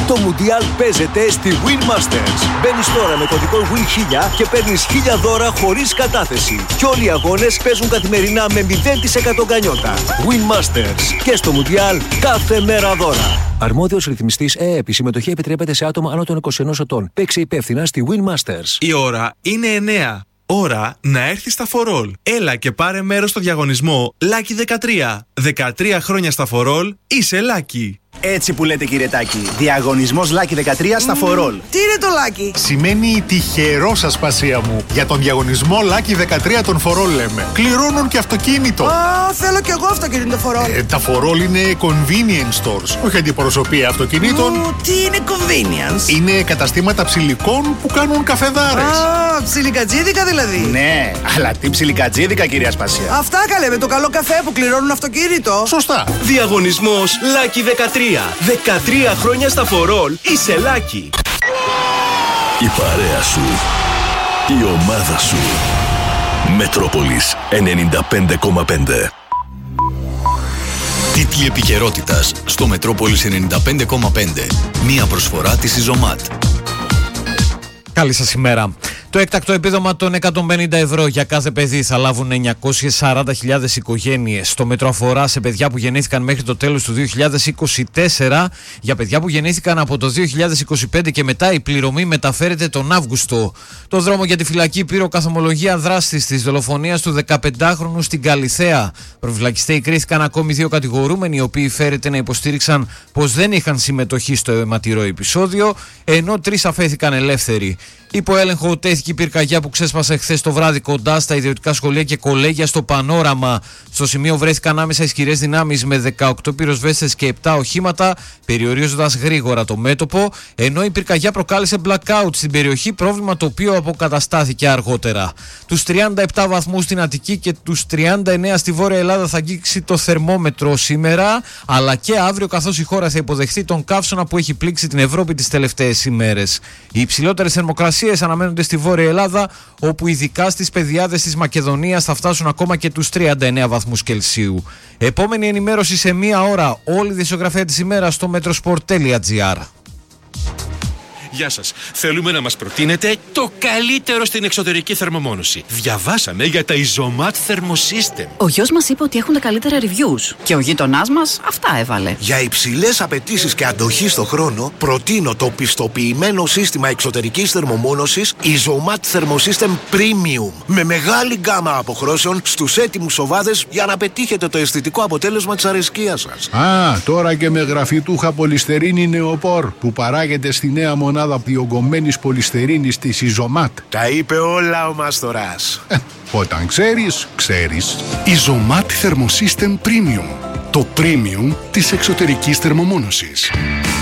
Το Μουντιάλ παίζεται στη Win Masters. Μπαίνεις τώρα με κωδικό WIN1000 και παίρνεις 1000 δώρα χωρίς κατάθεση. Και όλοι οι αγώνες παίζουν καθημερινά με 0% γκανιότα. Win Masters. Και στο Μουντιάλ κάθε μέρα δώρα. Αρμόδιος ρυθμιστής ΕΕΠ. Η συμμετοχή επιτρέπεται σε άτομα άνω των 21 ετών. Παίξε υπεύθυνα στη Win Masters. Η ώρα είναι 9. Ώρα να έρθει στα For All. Έλα και πάρε μέρος στο διαγωνισμό Lucky 13. 13 χρόνια στα For All, είσαι Lucky. Έτσι που λέτε, κύριε Τάκη. Διαγωνισμός Lucky 13 στα For All. Τι είναι το Lucky? Σημαίνει τυχερό, ασπασία μου. Για τον διαγωνισμό Lucky 13 των For All λέμε. Κληρώνουν και αυτοκίνητο. Θέλω κι εγώ αυτοκίνητο For All. Τα For All είναι convenience stores. Όχι αντιπροσωπεία αυτοκινήτων. Τι είναι convenience? Είναι καταστήματα ψηλικών που κάνουν καφεδάρες. Ψιλικατζίδικα δηλαδή. Ναι, αλλά τι ψιλικατζίδικα, κυρία Ασπασία. Αυτά καλέ, με το καλό καφέ που κληρώνουν αυτοκίνητο. Σωστά. Διαγωνισμός Lucky 13. 13 χρόνια στα For All, είσαι Lucky. Η παρέα σου, η ομάδα σου. Μετρόπολης 95,5. Τίτλοι επικαιρότητας στο Μετρόπολης 95,5. Μία προσφορά της Ιζωμάτ. Καλή σας ημέρα. Το έκτακτο επίδομα των 150 ευρώ για κάθε παιδί θα λάβουν 940.000 οικογένειες. Το μέτρο αφορά σε παιδιά που γεννήθηκαν μέχρι το τέλος του 2024. Για παιδιά που γεννήθηκαν από το 2025 και μετά η πληρωμή μεταφέρεται τον Αύγουστο. Το δρόμο για τη φυλακή πήρε καθομολογία δράστης της δολοφονίας του 15χρονου στην Καλιθέα. Προφυλακιστέοι κρίθηκαν ακόμη 2 κατηγορούμενοι, οι οποίοι φέρεται να υποστήριξαν πως δεν είχαν συμμετοχή στο αιματηρό επεισόδιο, ενώ 3 αφέθηκαν ελεύθεροι. Υπό έλεγχο τέθηκε η πυρκαγιά που ξέσπασε χθες το βράδυ κοντά στα ιδιωτικά σχολεία και κολέγια στο Πανόραμα. Στο σημείο βρέθηκαν άμεσα ισχυρές δυνάμεις με 18 πυροσβέστες και 7 οχήματα, περιορίζοντας γρήγορα το μέτωπο, ενώ η πυρκαγιά προκάλεσε blackout στην περιοχή, πρόβλημα το οποίο αποκαταστάθηκε αργότερα. Τους 37 βαθμούς στην Αττική και τους 39 στη Βόρεια Ελλάδα θα αγγίξει το θερμόμετρο σήμερα, αλλά και αύριο, καθώς η χώρα θα υποδεχθεί τον καύσωνα που έχει πλήξει την Ευρώπη τις τελευταίες ημέρες. Οι υψηλότερες θερμοκρασίες αναμένονται στη Βόρεια Ελλάδα, όπου ειδικά στις πεδιάδες της Μακεδονίας θα φτάσουν ακόμα και τους 39 βαθμούς Κελσίου. Επόμενη ενημέρωση σε 1 ώρα. Όλη η δισογραφία της ημέρας στο metrosport.gr. Γεια σας. Θέλουμε να μας προτείνετε το καλύτερο στην εξωτερική θερμομόνωση. Διαβάσαμε για τα Ιζωμάτ Thermosystem. Ο γιος μας είπε ότι έχουν τα καλύτερα reviews και ο γείτονάς μας αυτά έβαλε. Για υψηλές απαιτήσεις και αντοχή στο χρόνο, προτείνω το πιστοποιημένο σύστημα εξωτερικής θερμομόνωσης Ιζωμάτ Thermosystem Premium. Με μεγάλη γκάμα αποχρώσεων στους έτοιμους σοβάδες για να πετύχετε το αισθητικό αποτέλεσμα της αρεσκίας σας. Τώρα και με γραφιτούχα πολυστερίνη νεοπόρ που παράγεται στη νέα μονάδα διογκωμένης πολυστερίνης της Ιζωμάτ. Τα είπε όλα ο Μάστορας. Όταν ξέρεις, ξέρεις. Ιζωμάτ Thermosystem Premium. Το premium της εξωτερικής θερμομόνωσης.